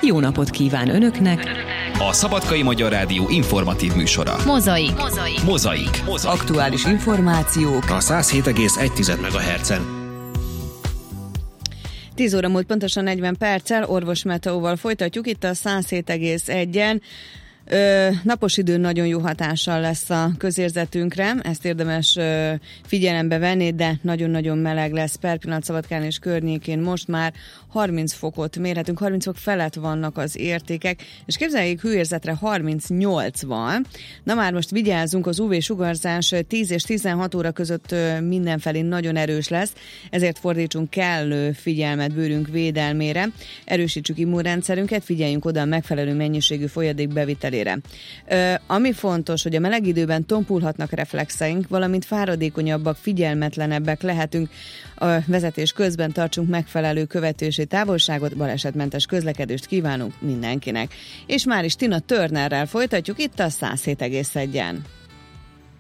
jó napot kíván Önöknek! A Szabadkai Magyar Rádió informatív műsora. Mozaik. Aktuális információk a 107,1 MHz-en. 10 óra múlt pontosan 40 perccel, Orvos Meteóval folytatjuk itt a 107,1-en. Napos idő nagyon jó hatással lesz a közérzetünkre, ezt érdemes figyelembe venni, de nagyon-nagyon meleg lesz. Per pillanat Szabadkán és környékén most már 30 fokot mérhetünk, 30 fok felett vannak az értékek, és képzeljék, hőérzetre 38 van. Na már most vigyázzunk, az UV-sugarzás 10 és 16 óra között mindenfelé nagyon erős lesz, ezért fordítsunk kellő figyelmet bőrünk védelmére, erősítsük immunrendszerünket, figyeljünk oda a megfelelő mennyiségű folyadék bevitelére. Ami fontos, hogy a meleg időben tompulhatnak reflexeink, valamint fáradékonyabbak, figyelmetlenebbek lehetünk. A vezetés közben tartsunk megfelelő követési távolságot, balesetmentes közlekedést kívánunk mindenkinek. És már is Tina Turnerrel folytatjuk itt a 107,1-en.